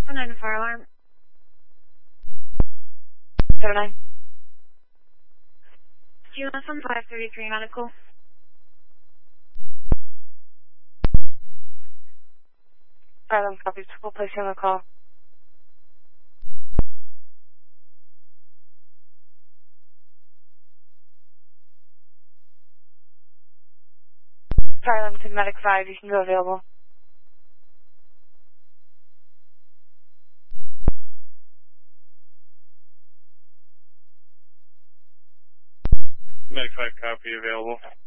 9 fire alarm. 79. GLSM 533 medical. Silent copies. We'll place you on the call. Silent to Medic 5. You can go available. Medic 5 copy available.